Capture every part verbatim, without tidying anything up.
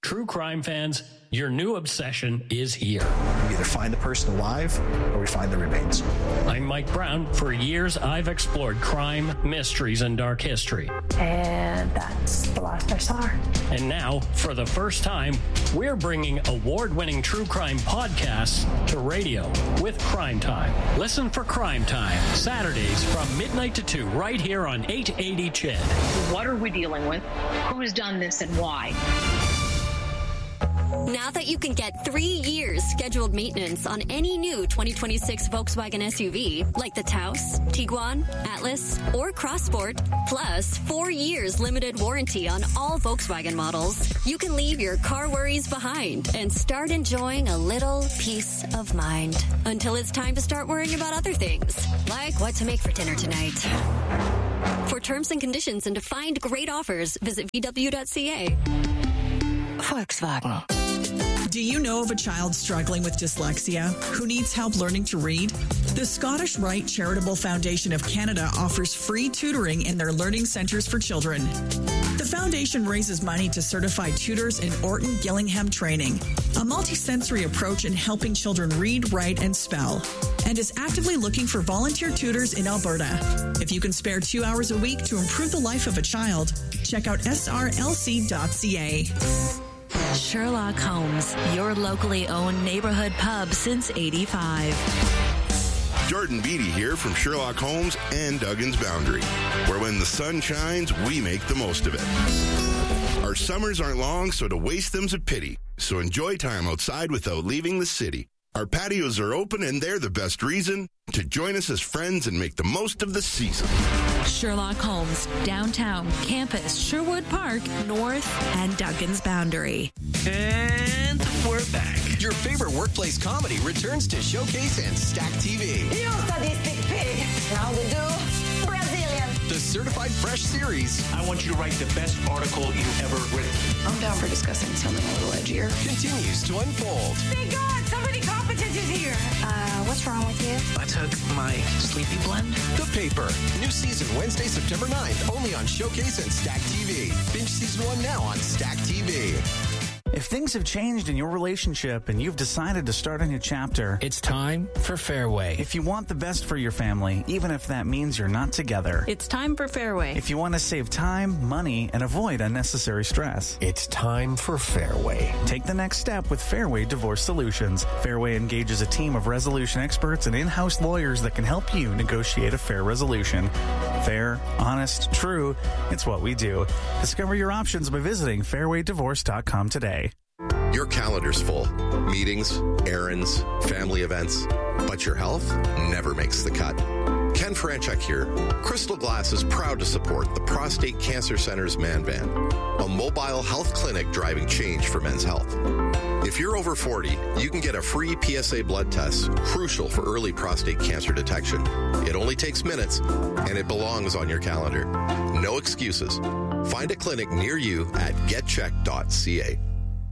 True crime fans, your new obsession is here. We either find the person alive or we find the remains. I'm Mike Brown. For years, I've explored crime, mysteries, and dark history. And that's the last I saw her. And now, for the first time, we're bringing award-winning true crime podcasts to radio with Crime Time. Listen for Crime Time, Saturdays from midnight to two, right here on eight eighty C H E D. What are we dealing with? Who's done this and why? Now that you can get three years scheduled maintenance on any new twenty twenty-six Volkswagen S U V, like the Taos, Tiguan, Atlas, or Crossport, plus four years limited warranty on all Volkswagen models, you can leave your car worries behind and start enjoying a little peace of mind. Until it's time to start worrying about other things, like what to make for dinner tonight. For terms and conditions and to find great offers, visit V W dot C A. Volkswagen. Do you know of a child struggling with dyslexia who needs help learning to read? The Scottish Rite Charitable Foundation of Canada offers free tutoring in their learning centres for children. The foundation raises money to certify tutors in Orton Gillingham training, a multisensory approach in helping children read, write, and spell, and is actively looking for volunteer tutors in Alberta. If you can spare two hours a week to improve the life of a child, check out S R L C dot C A. Sherlock Holmes, your locally owned neighborhood pub since eighty-five. Jordan Beatty here from Sherlock Holmes and Duggan's Boundary, where when the sun shines, we make the most of it. Our summers aren't long, so to waste them's a pity. So enjoy time outside without leaving the city. Our patios are open, and they're the best reason to join us as friends and make the most of the season. Sherlock Holmes, downtown, campus, Sherwood Park, North, and Duggan's Boundary. And we're back. Your favorite workplace comedy returns to Showcase and Stack T V. You sadistic pig. How to do? Brazilian. The Certified Fresh series. I want you to write the best article you've ever written. I'm down for discussing something a little edgier. Continues to unfold. Thank God, somebody competent is here. Uh, what's wrong with you? I took my sleepy blend. The Paper. New season Wednesday, September ninth, only on Showcase and Stack T V. Binge season one now on Stack T V. If things have changed in your relationship and you've decided to start a new chapter, it's time for Fairway. If you want the best for your family, even if that means you're not together, it's time for Fairway. If you want to save time, money, and avoid unnecessary stress, it's time for Fairway. Take the next step with Fairway Divorce Solutions. Fairway engages a team of resolution experts and in-house lawyers that can help you negotiate a fair resolution. Fair, honest, true, it's what we do. Discover your options by visiting fairway divorce dot com today. Your calendar's full. Meetings, errands, family events. But your health never makes the cut. Ken Franchuk here. Crystal Glass is proud to support the Prostate Cancer Center's Man Van, a mobile health clinic driving change for men's health. If you're over forty, you can get a free P S A blood test, crucial for early prostate cancer detection. It only takes minutes, and it belongs on your calendar. No excuses. Find a clinic near you at get check dot c a.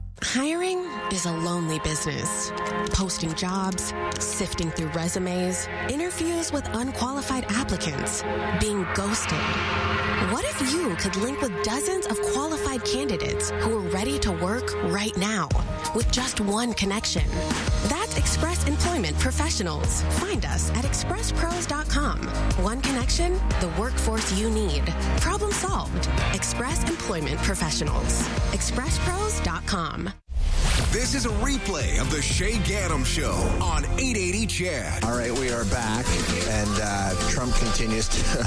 Hiring is a lonely business. Posting jobs, sifting through resumes, interviews with unqualified applicants, being ghosted. What if you could link with dozens of qualified candidates who are ready to work right now with just one connection? That's Express Employment Professionals. Find us at express pros dot com. One connection, the workforce you need. Problem solved. Express Employment Professionals. express pros dot com. This is a replay of the Shay Gaddam Show on eight eighty C H E D. All right, we are back, and uh, Trump continues to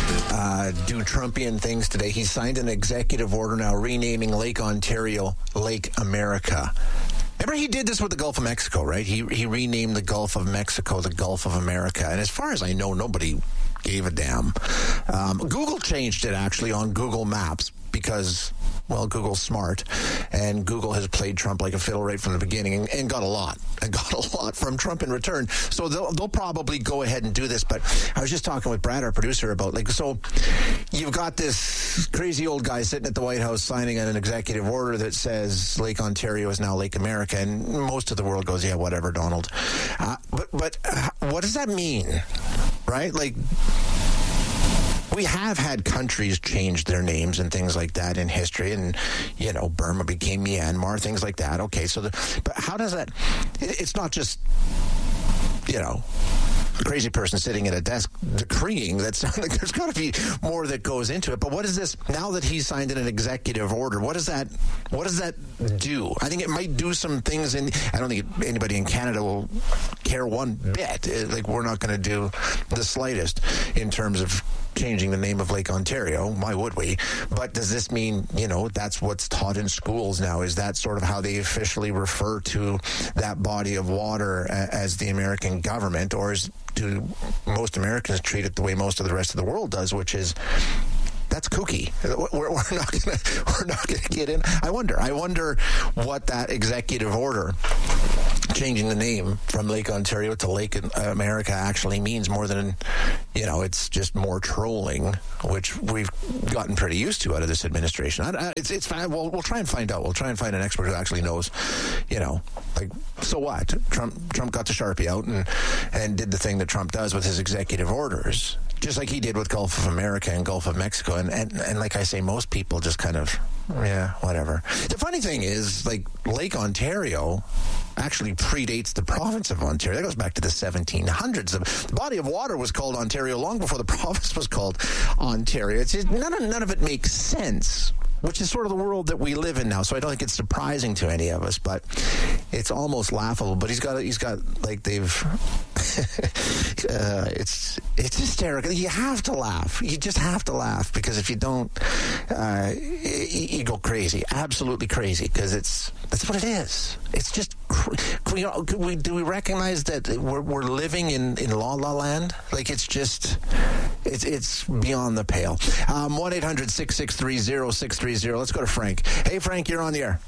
uh, do Trumpian things today. He signed an executive order now renaming Lake Ontario Lake America. Remember, he did this with the Gulf of Mexico, right? He he renamed the Gulf of Mexico the Gulf of America. And as far as I know, nobody gave a damn. Um, Google changed it, actually, on Google Maps because, well, Google's smart, and Google has played Trump like a fiddle right from the beginning and, and got a lot, and got a lot from Trump in return. So they'll, they'll probably go ahead and do this. But I was just talking with Brad, our producer, about, like, so you've got this crazy old guy sitting at the White House signing an executive order that says Lake Ontario is now Lake America, and most of the world goes, yeah, whatever, Donald. Uh, but but uh, what does that mean, right? Like, we have had countries change their names and things like that in history, and, you know, Burma became Myanmar, things like that. Okay, so, the, but how does that, it, it's not just, you know, a crazy person sitting at a desk decreeing that. Like, there's got to be more that goes into it. But what is this, now that he's signed in an executive order, what does that what does that do? I think it might do some things, and I don't think anybody in Canada will care one bit. Like, we're not going to do the slightest in terms of changing the name of Lake Ontario. Why would we? But does this mean, you know, that's what's taught in schools now? Is that sort of how they officially refer to that body of water as the American government? Or is, do most Americans treat it the way most of the rest of the world does, which is, that's kooky. We're, we're not gonna we're not gonna get in. I wonder. I wonder what that executive order changing the name from Lake Ontario to Lake America actually means, more than, you know, it's just more trolling, which we've gotten pretty used to out of this administration. I, I, it's it's fine. We'll, we'll try and find out. We'll try and find an expert who actually knows, you know, like, so what? Trump Trump got the Sharpie out and, and did the thing that Trump does with his executive orders, just like he did with Gulf of America and Gulf of Mexico. And, and, and like I say, most people just kind of, yeah, whatever. The funny thing is, like, Lake Ontario actually predates the province of Ontario. That goes back to the seventeen hundreds. The body of water was called Ontario long before the province was called Ontario. It's just, none of, none of it makes sense, which is sort of the world that we live in now. So I don't think it's surprising to any of us, but it's almost laughable. But he's got, he's got, like, they've, uh, it's, it's hysterical. You have to laugh. You just have to laugh, because if you don't, uh, you, you go crazy, absolutely crazy, because it's, that's what it is. It's just, can we, can we, do we recognize that we're, we're living in, in La La Land? Like, it's just, it's, it's beyond the pale. Um, one eight hundred six six three oh six three oh. Let's go to Frank. Hey, Frank, you're on the air.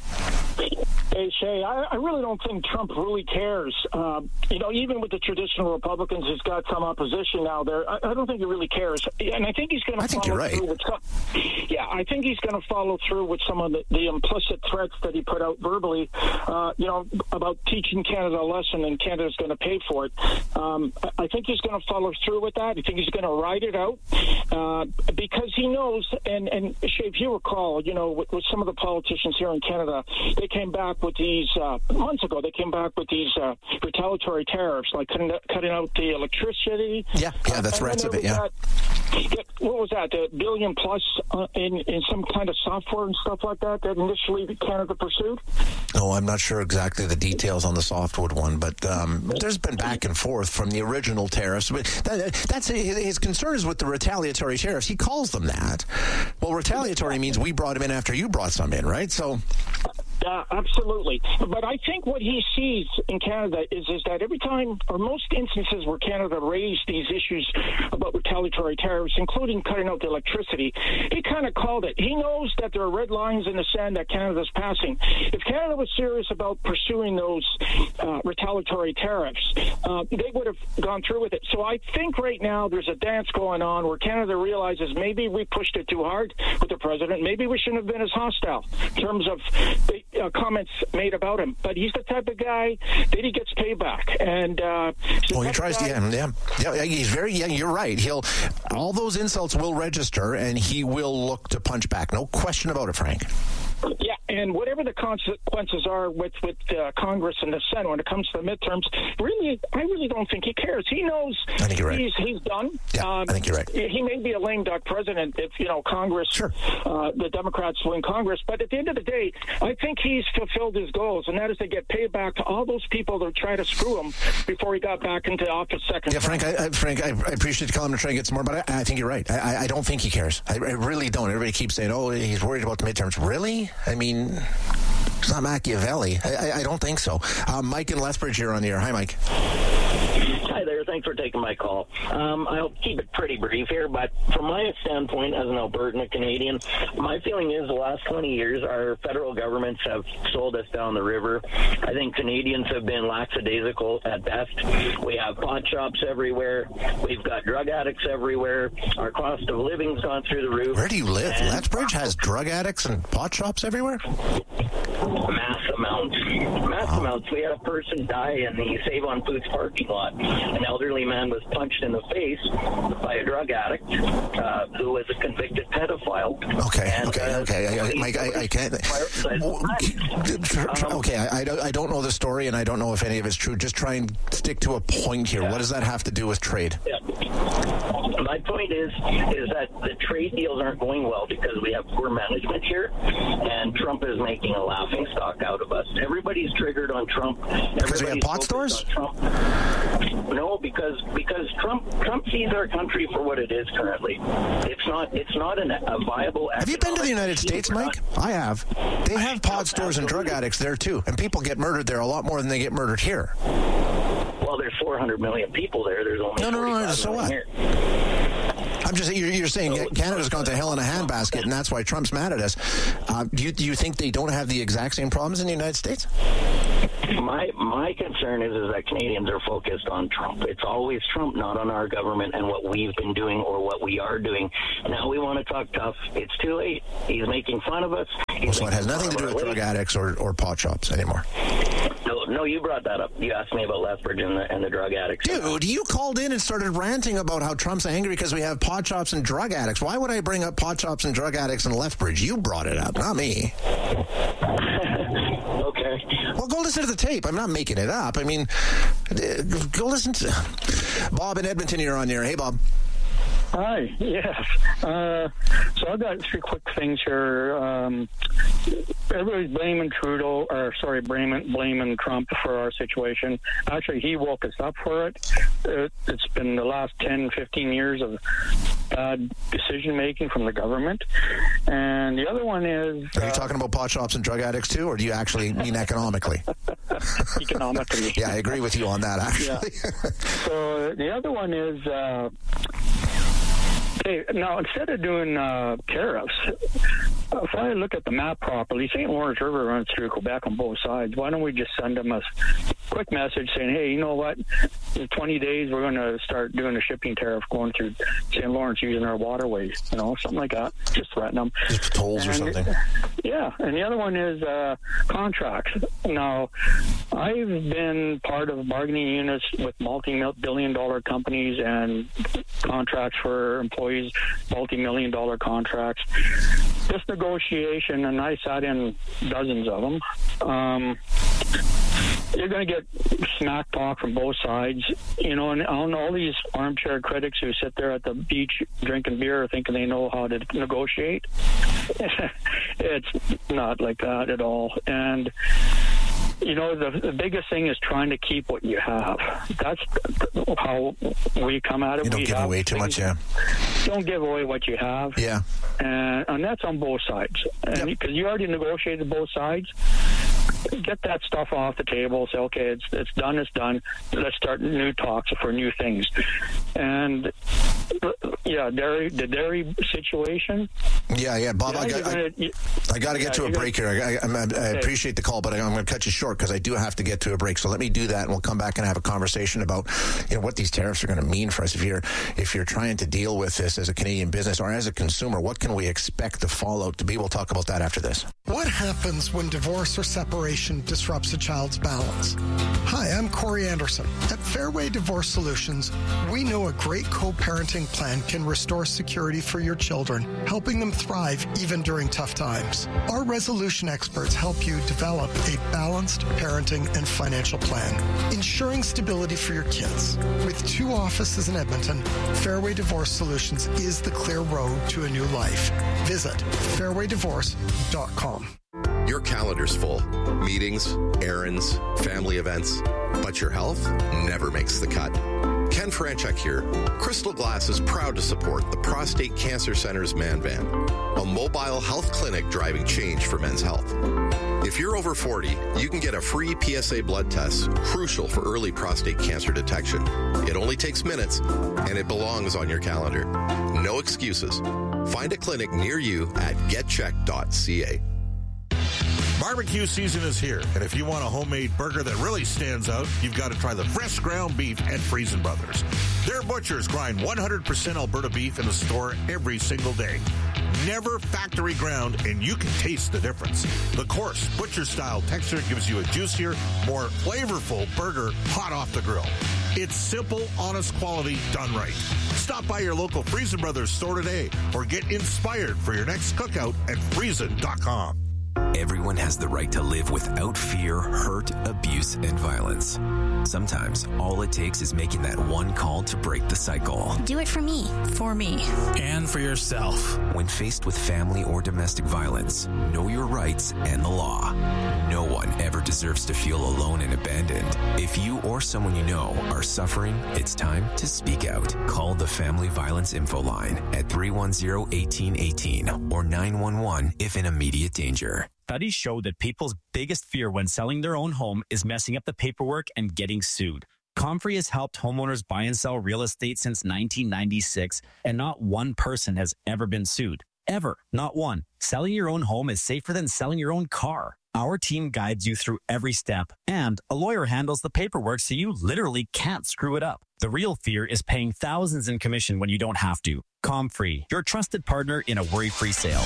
Hey, Shay, I, I really don't think Trump really cares. Uh, you know, even with the traditional Republicans, he's got some opposition now there. I, I don't think he really cares. And I think he's going to follow you're right. through with some, yeah, I think he's going to follow through with some of the, the implicit threats that he put out verbally, uh, you know, about teaching Canada a lesson, and Canada's going to pay for it. Um, I think he's going to follow through with that. I think he's going to ride it out uh, because he knows, and, and Shay, if you recall, you know, with, with some of the politicians here in Canada, they came back with these, uh, months ago, they came back with these uh, retaliatory tariffs, like cutting, cutting out the electricity. Yeah, yeah, that's uh, rats of it, yeah. That, what was that, the billion plus uh, in, in some kind of software and stuff like that that initially Canada pursued? Oh, I'm not sure exactly the details on the softwood one, but um, there's been back and forth from the original tariffs. But that, that's his concern is with the retaliatory tariffs. He calls them that. Well, retaliatory means we brought him in after you brought some in, right? So... Uh, absolutely. But I think what he sees in Canada is, is that every time, or most instances where Canada raised these issues about retaliatory tariffs, including cutting out the electricity, he kind of called it. He knows that there are red lines in the sand that Canada's passing. If Canada was serious about pursuing those uh, retaliatory tariffs, uh, they would have gone through with it. So I think right now there's a dance going on where Canada realizes maybe we pushed it too hard with the president. Maybe we shouldn't have been as hostile in terms of the Uh, comments made about him, but he's the type of guy that he gets payback, and uh, well, he tries to. Yeah, yeah, yeah. He's very. Yeah, you're right. He'll all those insults will register, and he will look to punch back. No question about it, Frank. Yeah, and whatever the consequences are with with uh, Congress and the Senate when it comes to the midterms, really, I really don't think he cares. He knows I think you're right. he's he's done. Yeah, um, I think you're right. He may be a lame duck president if you know Congress, sure. uh, the Democrats win Congress, but at the end of the day, I think he's fulfilled his goals, and that is to get payback to all those people that try to screw him before he got back into office second. Yeah, Frank, I, I, Frank, I, I appreciate the call. I'm to try and get some more, but I, I think you're right. I, I don't think he cares. I, I really don't. Everybody keeps saying, "Oh, he's worried about the midterms." Really? I mean, it's not Machiavelli. I, I, I don't think so. Um, Mike in Lethbridge here on the air. Hi, Mike. Hi there. Thanks for taking my call. Um, I'll keep it pretty brief here, but from my standpoint as an Albertan, a Canadian, my feeling is the last twenty years our federal governments have sold us down the river. I think Canadians have been lackadaisical at best. We have pot shops everywhere. We've got drug addicts everywhere. Our cost of living's gone through the roof. Where do you live? And Lethbridge has drug addicts and pot shops everywhere? mass amounts. Mass wow. amounts. We had a person die in the Save on Foods parking lot. An elderly man was punched in the face by a drug addict uh, who was a convicted pedophile. Okay, and, okay, uh, okay. I, I, Mike, I, I can't. Okay, I, I, don't, I don't know the story, and I don't know if any of it's true. Just try and stick to a point here. Yeah. What does that have to do with trade? Yeah. My point is, is that the trade deals aren't going well because we have poor management here, and Trump is making a laughing stock out of us. Everybody's triggered on Trump. Because we have pot stores? No, because because Trump Trump sees our country for what it is currently. It's not it's not an, a viable. Have you been to the United States, Mike? I have. They have pot stores and drug addicts there too, and people get murdered there a lot more than they get murdered here. Well, there's four hundred million people there. There's only no, no, no. no so what? Here. I'm just you're, you're saying so, Canada's gone to hell in a handbasket, and that's why Trump's mad at us. Uh, do you do you think they don't have the exact same problems in the United States? My my concern is is that Canadians are focused on Trump. It's always Trump, not on our government and what we've been doing or what we are doing. Now we want to talk tough. It's too late. He's making fun of us. He's so it has nothing to do with drug addicts or, or pot shops anymore. No, no, you brought that up. You asked me about Lethbridge and the, and the drug addicts. Dude, you called in and started ranting about how Trump's angry because we have pot shops and drug addicts. Why would I bring up pot shops and drug addicts in Lethbridge? You brought it up, not me. Okay. Well, go listen to the tape. I'm not making it up. I mean, go listen to... Bob in Edmonton, you're on the air. Hey, Bob. Hi, yes. Uh, so I've got three quick things here. Um, everybody's blaming Trudeau, or sorry, blaming, blaming Trump for our situation. Actually, he woke us up for it. it. It's been the last ten, fifteen years of bad decision-making from the government. And the other one is... Are you uh, talking about pot shops and drug addicts too, or do you actually mean economically? Economically. Yeah, I agree with you on that, actually. Yeah. So the other one is... Uh, Hey, now, instead of doing uh, tariffs, if I look at the map properly, Saint Lawrence River runs through Quebec on both sides. Why don't we just send them a quick message saying, hey, you know what, in twenty days we're going to start doing a shipping tariff going through Saint Lawrence using our waterways, you know, something like that. Just threaten them. Just tolls and, or something. Yeah, and the other one is uh, contracts. Now, I've been part of bargaining units with multi-billion dollar companies and contracts for employees, multi-million dollar contracts. This negotiation, and I sat in dozens of them, um, you're going to get smack talk from both sides, you know, and on all these armchair critics who sit there at the beach drinking beer thinking they know how to negotiate. It's not like that at all. And you know, the, the biggest thing is trying to keep what you have. That's how we come at it. You don't we give away too much, yeah. Don't give away what you have. Yeah. And, and that's on both sides. And because yep. you already negotiated both sides, get that stuff off the table. Say, okay, it's it's done, it's done. Let's start new talks for new things. And yeah, dairy, the dairy situation. Yeah, yeah, Bob, yeah, I got gonna, I, you, I got to get yeah, to a break gonna, here. I, I, I, I okay. appreciate the call, but I'm going to cut you short because I do have to get to a break. So let me do that, and we'll come back and have a conversation about, you know, what these tariffs are going to mean for us. If you're if you're trying to deal with this as a Canadian business or as a consumer, what can we expect the fallout to be? We'll talk about that after this. What happens when divorce or separation disrupts a child's balance? Hi, I'm Corey Anderson. At Fairway Divorce Solutions, we know a great co-parenting plan can restore security for your children, helping them thrive even during tough times. Our resolution experts help you develop a balanced parenting and financial plan, ensuring stability for your kids. With two offices in Edmonton, Fairway Divorce Solutions is the clear road to a new life. Visit fairway divorce dot com. Your calendar's full. Meetings, errands, family events. But your health never makes the cut. Ken Franchuk here. Crystal Glass is proud to support the Prostate Cancer Center's Man Van, a mobile health clinic driving change for men's health. If you're over forty, you can get a free P S A blood test, crucial for early prostate cancer detection. It only takes minutes, and it belongs on your calendar. No excuses. Find a clinic near you at get check dot c a. Barbecue season is here, and if you want a homemade burger that really stands out, you've got to try the fresh ground beef at Friesen Brothers. Their butchers grind one hundred percent Alberta beef in the store every single day. never factory ground, and you can taste the difference. The coarse, butcher-style texture gives you a juicier, more flavorful burger hot off the grill. It's simple, honest quality done right. Stop by your local Friesen Brothers store today or get inspired for your next cookout at friesen dot com. Everyone has the right to live without fear, hurt, abuse, and violence. Sometimes all it takes is making that one call to break the cycle. Do it for me. For me. And for yourself. When faced with family or domestic violence, know your rights and the law. No one ever deserves to feel alone and abandoned. If you or someone you know are suffering, it's time to speak out. Call the Family Violence Info Line at three one zero, one eight one eight or nine one one if in immediate danger. Studies show that people's biggest fear when selling their own home is messing up the paperwork and getting sued. Comfrey has helped homeowners buy and sell real estate since nineteen ninety-six, and not one person has ever been sued. Ever. Not one. Selling your own home is safer than selling your own car. Our team guides you through every step, and a lawyer handles the paperwork so you literally can't screw it up. The real fear is paying thousands in commission when you don't have to. Comfrey, your trusted partner in a worry-free sale.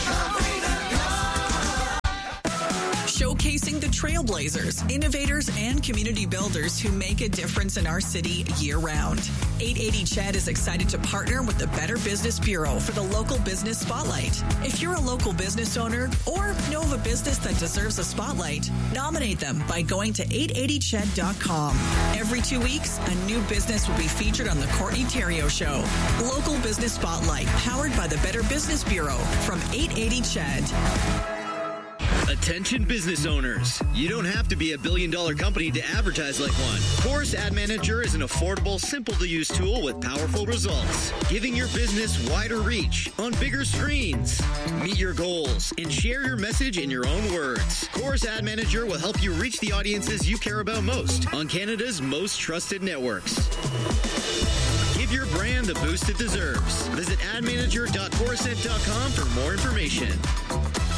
Showcasing the trailblazers, innovators, and community builders who make a difference in our city year-round. eight eighty C H E D is excited to partner with the Better Business Bureau for the Local Business Spotlight. If you're a local business owner or know of a business that deserves a spotlight, nominate them by going to eight eighty C H E D dot com. Every two weeks, a new business will be featured on the Courtney Theriault Show. Local Business Spotlight, powered by the Better Business Bureau from eight eighty C H E D. Attention business owners. You don't have to be a billion dollar company to advertise like one. Chorus Ad Manager is an affordable, simple to use tool with powerful results, giving your business wider reach on bigger screens. Meet your goals and share your message in your own words. Chorus Ad Manager will help you reach the audiences you care about most on Canada's most trusted networks. Give your brand the boost it deserves. Visit ad manager dot corusent dot com for more information.